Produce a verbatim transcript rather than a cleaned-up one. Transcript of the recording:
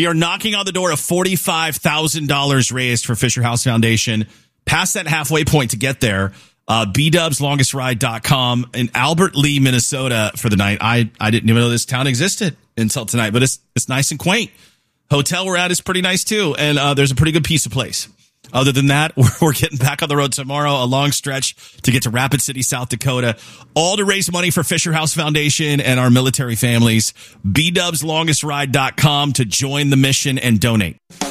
We are knocking on the door of forty-five thousand dollars raised for Fisher House Foundation. Past that halfway point to get there. Uh, b dubs longest ride dot com in Albert Lee, Minnesota for the night. I, I didn't even know this town existed until tonight, but it's it's nice and quaint. Hotel we're at is pretty nice too, and uh, there's a pretty good piece of place. Other than that, we're, we're getting back on the road tomorrow, a long stretch to get to Rapid City, South Dakota, all to raise money for Fisher House Foundation and our military families. b dubs longest ride dot com to join the mission and donate.